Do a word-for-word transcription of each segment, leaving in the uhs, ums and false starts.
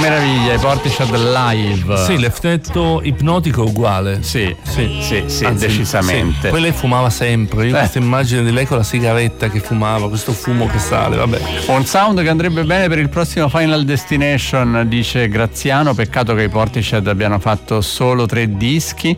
meraviglia, i Portishead live. Sì, l'effetto ipnotico è uguale. Sì, sì, sì, sì, Anzi, decisamente. Sì. Poi lei fumava sempre. Io ho eh. questa immagine di lei con la sigaretta che fumava, questo fumo che sale, vabbè. Un sound che andrebbe bene per il prossimo Final Destination, dice Graziano. Peccato che i Portishead abbiano fatto solo tre dischi.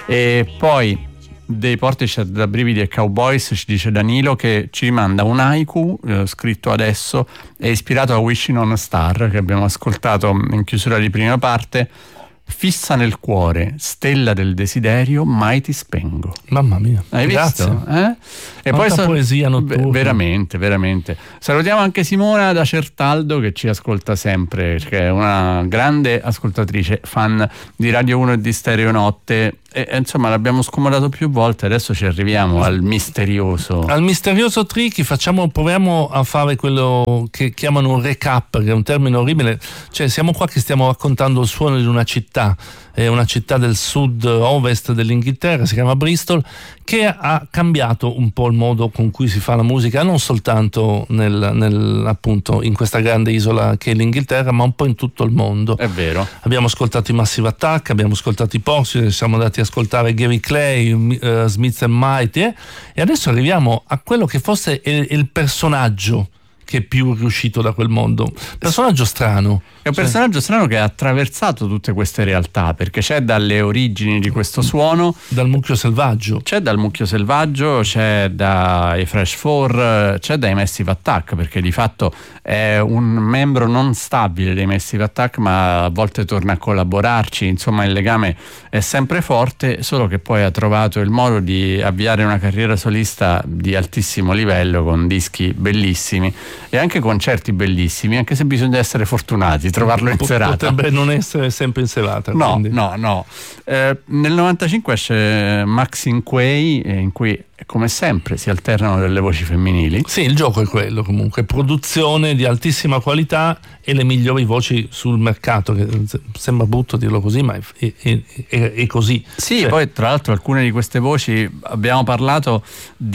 E poi dei Portishead da brividi e Cowboys ci dice Danilo, che ci manda un haiku eh, scritto adesso, è ispirato a Wishing on a Star, che abbiamo ascoltato in chiusura di prima parte. Fissa nel cuore, stella del desiderio, mai ti spengo. Mamma mia. Hai Grazie. visto? Eh? E Quanta poi so- poesia notturna. Veramente, veramente. Salutiamo anche Simona da Certaldo, che ci ascolta sempre, che è una grande ascoltatrice, fan di Radio uno e di Stereo Notte. E, e insomma l'abbiamo scomodato più volte, adesso ci arriviamo al misterioso. Al misterioso tricky, facciamo, proviamo a fare quello che chiamano un recap, che è un termine orribile. Cioè siamo qua che stiamo raccontando il suono di una città, è una città del sud-ovest dell'Inghilterra, si chiama Bristol, che ha cambiato un po' il modo con cui si fa la musica, non soltanto nel, nel, appunto in questa grande isola che è l'Inghilterra, ma un po' in tutto il mondo. È vero. Abbiamo ascoltato i Massive Attack, abbiamo ascoltato i Posse, siamo andati a ascoltare Gary Clay, uh, Smith and Mighty, eh? E adesso arriviamo a quello che forse è il personaggio che è più riuscito da quel mondo, personaggio strano. È un personaggio strano che ha attraversato tutte queste realtà, perché c'è dalle origini di questo suono, dal mucchio selvaggio, c'è dal mucchio selvaggio, c'è dai Fresh Four, c'è dai Massive Attack, perché di fatto è un membro non stabile dei Massive Attack, ma a volte torna a collaborarci, insomma il legame è sempre forte, solo che poi ha trovato il modo di avviare una carriera solista di altissimo livello, con dischi bellissimi e anche concerti bellissimi, anche se bisogna essere fortunati trovarlo in serata. Potrebbe non essere sempre in serata. No, quindi. no, no. Eh, nel novantacinque esce Max in Quay, eh, in cui come sempre si alternano delle voci femminili. Sì, il gioco è quello comunque, produzione di altissima qualità e le migliori voci sul mercato, che sembra brutto dirlo così, ma è, è, è, è così. Sì, cioè, poi tra l'altro alcune di queste voci, abbiamo parlato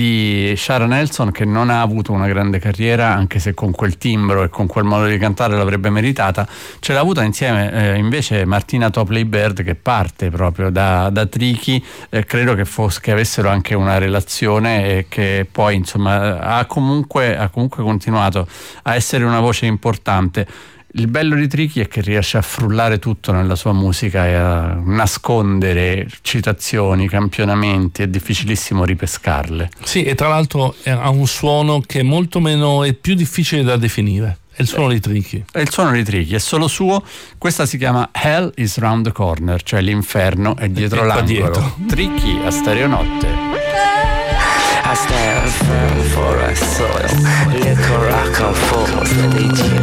di Shara Nelson, che non ha avuto una grande carriera, anche se con quel timbro e con quel modo di cantare l'avrebbe meritata. Ce l'ha avuta insieme eh, invece Martina Topley Bird, che parte proprio da, da Tricky, eh, credo che fosse, che avessero anche una relazione e che poi insomma ha comunque, ha comunque continuato a essere una voce importante. Il bello di Tricky è che riesce a frullare tutto nella sua musica e a nascondere citazioni, campionamenti, è difficilissimo ripescarle. Sì, e tra l'altro ha un suono che è molto meno, è più difficile da definire. È il suono di Tricky. È il suono di Tricky, è solo suo. Questa si chiama Hell is Round the Corner, cioè l'inferno è dietro l'angolo. Dietro. Tricky a Stereo Notte. I stand firm for a soil, liquor rock and force,